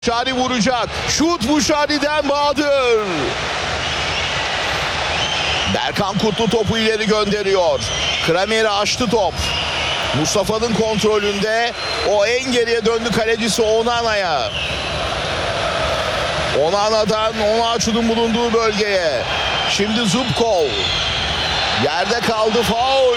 Şari vuracak. Şut Buşari'den Bahadır. Berkan Kutlu topu ileri gönderiyor. Kramer'i açtı top. Mustafa'nın kontrolünde. O en geriye döndü kalecisi Onana'ya. Onana'dan Onaçu'nun bulunduğu bölgeye. Şimdi Zubkov. Yerde kaldı, faul.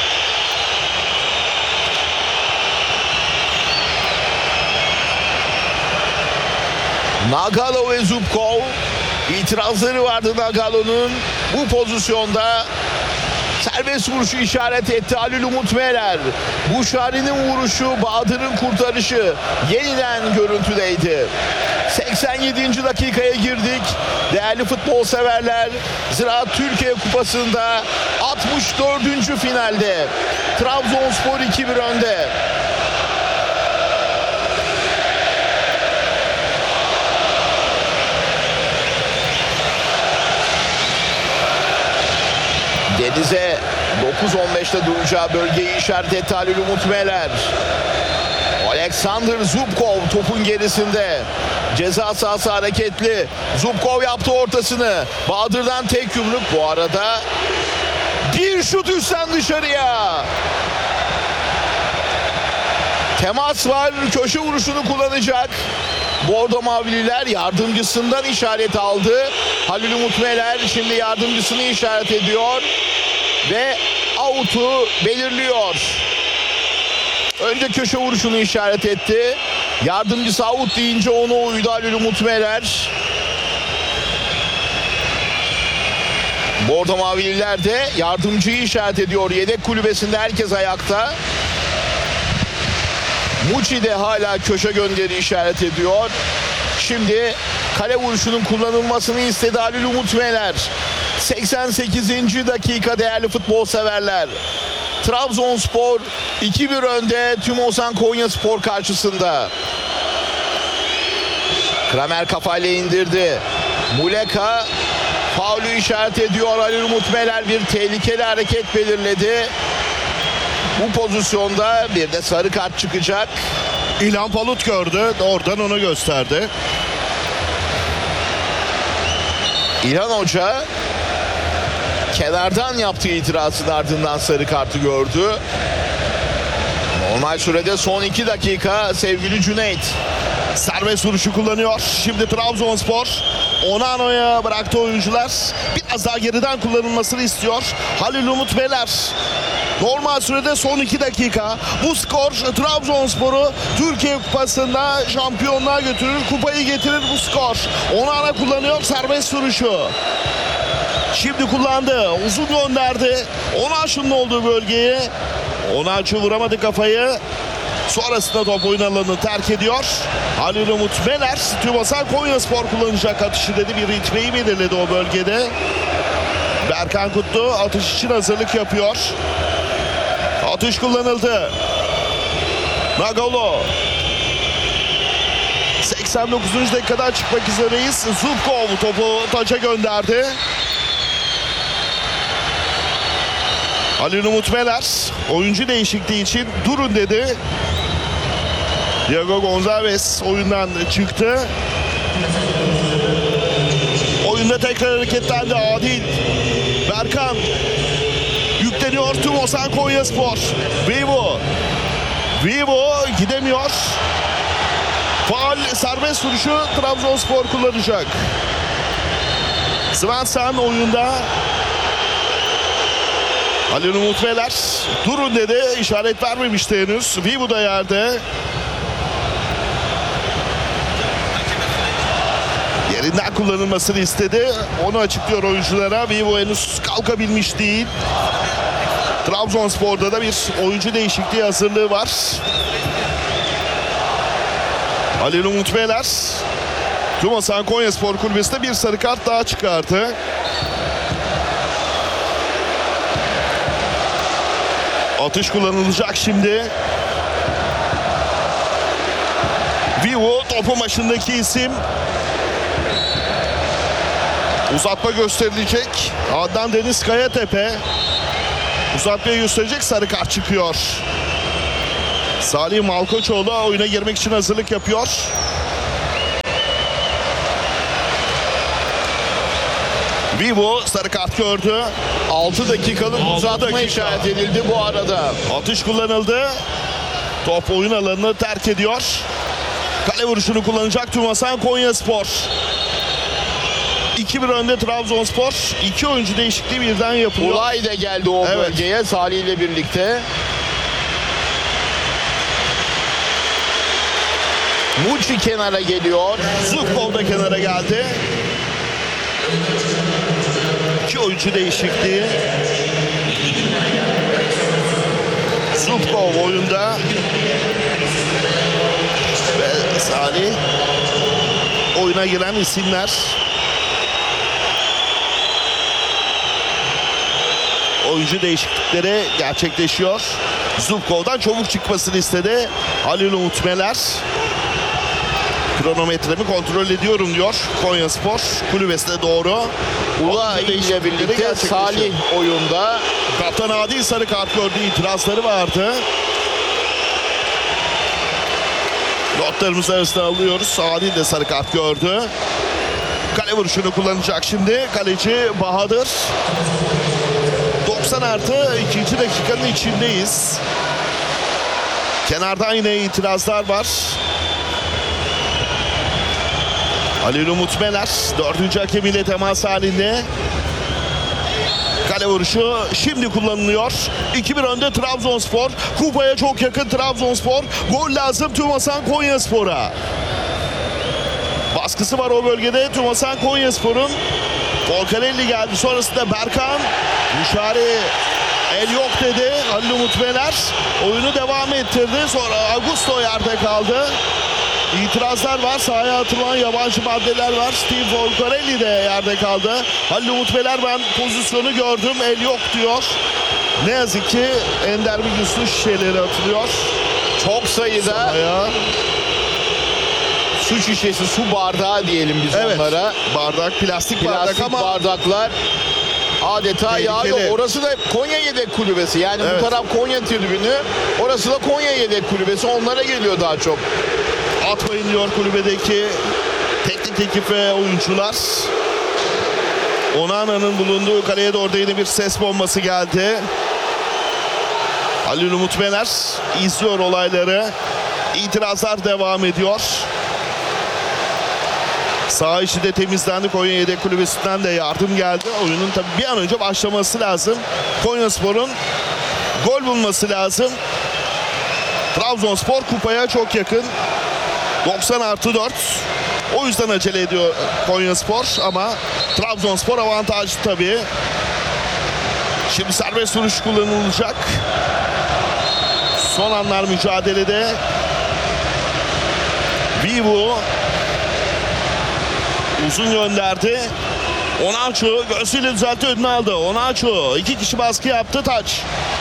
Nagalo ve Zubkov, itirazları vardı Nagalo'nun. Bu pozisyonda serbest vuruşu işaret etti Halil Umut Meler. Buşari'nin vuruşu, Bahadır'ın kurtarışı yeniden görüntüdeydi. 87. dakikaya girdik. Değerli futbol severler, Ziraat Türkiye Kupası'nda 64. finalde Trabzonspor 2-1 önde. Deniz'e 9-15'te duracağı bölgeyi işaret etti Halil Umut Meler. Alexander Zubkov topun gerisinde. Ceza sahası hareketli. Zubkov yaptı ortasını. Bahadır'dan tek yumruk. Bu arada bir şut üstten dışarıya. Temas var. Köşe vuruşunu kullanacak. Bordo Mavililer yardımcısından işaret aldı. Halil Umut Meler şimdi yardımcısını işaret ediyor. Ve out'u belirliyor. Önce köşe vuruşunu işaret etti. Yardımcısı out deyince onu uydu Halil Umut Meler. Bordo Mavililer de yardımcıyı işaret ediyor. Yedek kulübesinde herkes ayakta. Muçi de hala köşe gönderi işaret ediyor. Şimdi kale vuruşunun kullanılmasını istedi Halil Umut Meler. 88. dakika değerli futbol severler. Trabzonspor 2-1 önde Tümosan Konyaspor karşısında. Kramer kafayla indirdi. Muleka faulü işaret ediyor. Halil Umut Meler bir tehlikeli hareket belirledi. Bu pozisyonda bir de sarı kart çıkacak. İlhan Palut gördü. Oradan onu gösterdi. İlhan Hoca kenardan yaptığı itirazın ardından sarı kartı gördü. Normal sürede son 2 dakika sevgili Cüneyt. Serbest vuruşu kullanıyor. Şimdi Trabzonspor Onano'ya bıraktı oyuncular. Biraz daha geriden kullanılmasını istiyor. Halil Umut Meler. Normal sürede son 2 dakika. Bu skor Trabzonspor'u Türkiye Kupası'nda şampiyonluğa götürür. Kupayı getirir bu skor. Onana kullanıyor serbest vuruşu. Şimdi kullandı. Uzun gönderdi. Onaçu'nun olduğu bölgeye. Onaçu vuramadı kafayı. Sonrasında top oyun alanını terk ediyor. Halil Umut Meler, Tümosan Konyaspor kullanacak atışı dedi. Bir ritmeyi belirledi o bölgede. Berkan Kutlu atış için hazırlık yapıyor. Atış kullanıldı. Nagalo. 89. dakikada çıkmak üzereyiz. Zubkov topu taça gönderdi. Halil Umut Meler oyuncu değişikliği için durun dedi. Diego Gonzalez oyundan çıktı. Oyunda tekrar hareketlendi Adil. Berkan yükleniyor Tümosan Konyaspor. Vivo gidemiyor. Faul serbest vuruşu Trabzonspor kullanacak. Svensson oyunda. Halil Umut Meler durun dedi. İşaret vermemişti henüz. Vivo da yerde. Yerinden kullanılmasını istedi. Onu açıklıyor oyunculara. Vivo henüz kalkabilmiş değil. Trabzonspor'da da bir oyuncu değişikliği hazırlığı var. Halil Umut Meler Tümosan Konyaspor kulübesinde bir sarı kart daha çıkardı. Atış kullanılacak şimdi. Vivo topun başındaki isim. Uzatma gösterilecek. Adnan Deniz Kayatepe uzatmayı gösterecek, sarı kart çıkıyor. Salih Malkoçoğlu oyuna girmek için hazırlık yapıyor. Vivo sarı kart gördü. 6 dakikalık 6 uzatma dakika. işaret edildi bu arada. Atış kullanıldı. Top oyun alanını terk ediyor. Kale vuruşunu kullanacak Tümasan Konyaspor. 2-1 önde Trabzonspor. 2 oyuncu değişikliği birden yapılıyor. Ulay da geldi o Evet. bölgeye Salih ile birlikte. Muçi kenara geliyor. Zubkov da kenara geldi. 2 oyuncu değişikliği. Zubkov oyunda. Ve Salih oyuna giren isimler. Oyuncu değişiklikleri gerçekleşiyor. Zubkov'dan çabuk çıkmasını istedi Halil Umut Meler. Kronometremi kontrol ediyorum diyor Konyaspor kulübesine doğru. Ulay ile birlikte Salih oyunda. Kaptan Adil sarı kart gördü, itirazları vardı. Notlarımız arasında alıyoruz. Adil de sarı kart gördü. Kale vuruşunu kullanacak şimdi. Kaleci Bahadır. 90 artı 2. dakikanın içindeyiz. Kenardan yine itirazlar var. Halil Umut Meler 4. hakemiyle temas halinde. Kale vuruşu şimdi kullanılıyor. 2-1 önde Trabzonspor. Kupaya çok yakın Trabzonspor. Gol lazım Tümasan Konyaspor'a. Baskısı var o bölgede Tümasan Konyaspor'un. Volkanelli geldi. Sonrasında Berkan. Müşari el yok dedi. Halil Umut Meler oyunu devam ettirdi. Sonra Augusto yerde kaldı. İtirazlar var. Sahaya atılan yabancı maddeler var. Steve Volcarelli de yerde kaldı. Halil Umut Meler ben pozisyonu gördüm. El yok diyor. Ne yazık ki Ender Bilgüs'ün şişeleri atılıyor. Çok sayıda Sahaya. su şişesi, su bardağı diyelim biz Evet. onlara. Bardak, plastik bardak Plastik ama bardaklar adeta Tehlikeli. yağıyor. Orası da Konya Yedek Kulübesi. Yani Evet. bu taraf Konya tribünü. Orası da Konya Yedek Kulübesi. Onlara geliyor daha çok. atmayın diyor kulübedeki teknik ekip ve oyuncular. Onana'nın bulunduğu kaleye doğru da yine bir ses bombası geldi. Halil Umut Meler izliyor olayları. İtirazlar devam ediyor. Sağ içi de temizlendi. Konya Yedek Kulübesi'nden de yardım geldi. Oyunun tabii bir an önce başlaması lazım. Konyaspor'un gol bulması lazım. Trabzonspor kupaya çok yakın. 90 artı 4. O yüzden acele ediyor Konyaspor ama Trabzonspor avantajlı tabii. Şimdi serbest vuruş kullanılacak. Son anlar mücadelede. Vivo uzun gönderdi. Onaçu göğsüyle düzeltti, önüne aldı. Onaçu 2 kişi baskı yaptı, taç.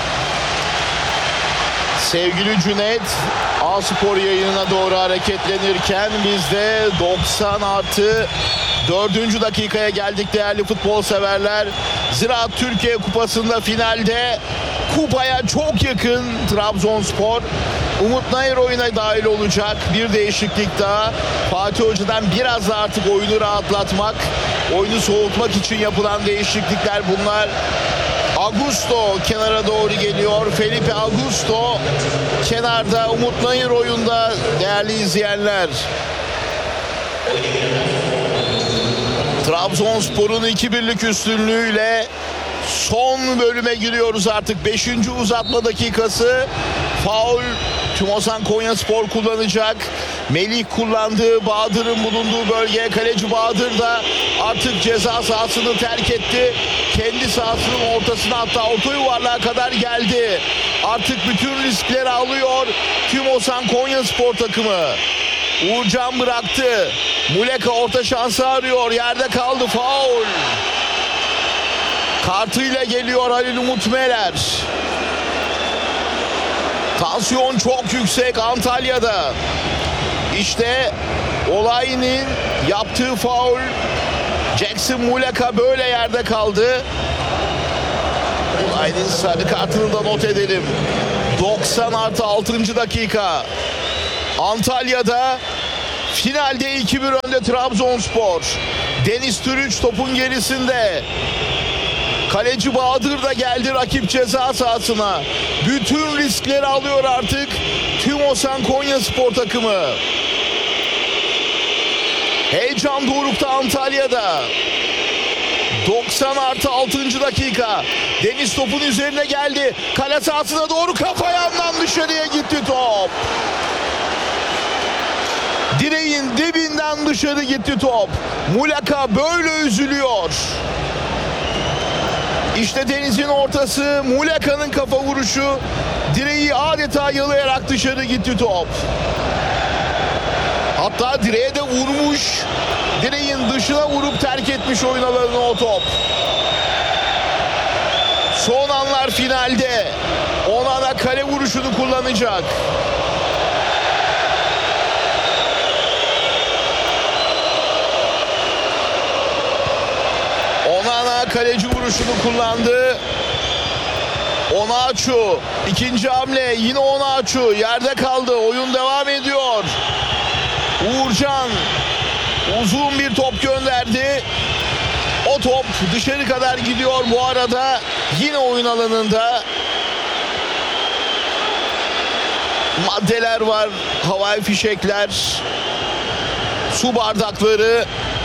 Sevgili Cüneyt, A-Spor yayınına doğru hareketlenirken biz de 90 artı 4. dakikaya geldik değerli futbol severler. Ziraat Türkiye Kupası'nda finalde kupaya çok yakın Trabzonspor. Umut Nayır oyuna dahil olacak. Bir değişiklik daha. Fatih Hoca'dan biraz da artık oyunu rahatlatmak, oyunu soğutmak için yapılan değişiklikler bunlar. Augusto kenara doğru geliyor. Felipe Augusto kenarda. Umut Nayır oyunda değerli izleyenler. Trabzonspor'un 2-1'lik üstünlüğüyle son bölüme giriyoruz artık. 5. uzatma dakikası. Faul Tümosan Konyaspor kullanacak. Melih kullandığı, Bahadır'ın bulunduğu bölgeye kaleci Bahadır da artık ceza sahasını terk etti. Kendi sahasının ortasına, hatta orta yuvarlığa kadar geldi. Artık bütün riskleri alıyor Tümosan Konyaspor takımı. Uğurcan bıraktı. Muleka orta şansı arıyor. Yerde kaldı, faul. Kartıyla geliyor Halil Umut Meler. Tansiyon çok yüksek Antalya'da. İşte Olay'ın yaptığı faul. Jackson Muleka böyle yerde kaldı. Olay'ın sarı kartını da not edelim. 90 artı 6. dakika. Antalya'da Finalde 2-1 önde Trabzonspor. Deniz Türüç topun gerisinde. Kaleci Bahadır da geldi rakip ceza sahasına. Bütün riskleri alıyor artık Tümosan Konyaspor takımı. Heyecan dorukta Antalya'da. 90+6. dakika. Deniz topun üzerine geldi. Kale sahasına doğru kafa yandan dışarıya gitti top. Direğin dibinden dışarı gitti top. Muleka böyle üzülüyor. İşte Deniz'in ortası, Muleka'nın kafa vuruşu. Direği adeta yalayarak dışarı gitti top. Hatta direğe de vurmuş. Direğin dışına vurup terk etmiş oyun alanını o top. Son anlar finalde. Onana kale vuruşunu kullanacak. Onana kaleci vuruşunu kullandı. Onaçu ikinci hamle, yine Onaçu yerde kaldı. Oyun devam ediyor. Uğurcan uzun bir top gönderdi. O top dışarı kadar gidiyor bu arada. Yine oyun alanında maddeler var, havai fişekler, su bardakları.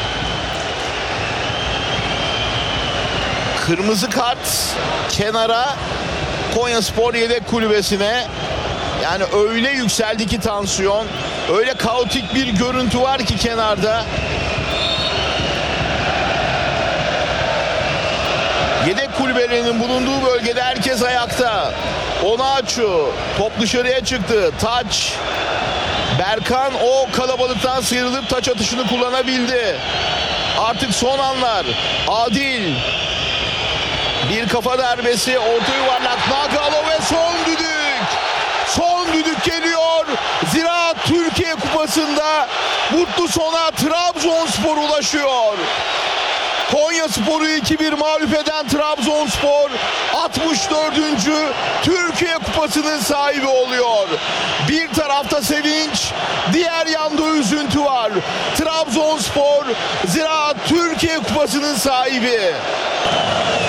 Kırmızı kart kenara, Konyaspor yedek kulübesine. Yani öyle yükseldi ki tansiyon. Öyle kaotik bir görüntü var ki kenarda. Yedek kulübelerinin bulunduğu bölgede herkes ayakta. Onaçu top dışarıya çıktı. Taç. Berkan o kalabalıktan sıyrılıp taç atışını kullanabildi. Artık son anlar. Adil. Bir kafa darbesi, orta yuvarlak, Nagalo ve son düdük. Son düdük geliyor. Ziraat Türkiye Kupası'nda mutlu sona Trabzonspor ulaşıyor. Konyaspor'u 2-1 mağlup eden Trabzonspor 64. Türkiye Kupası'nın sahibi oluyor. Bir tarafta sevinç, diğer yanda üzüntü var. Trabzonspor Ziraat Türkiye Kupası'nın sahibi.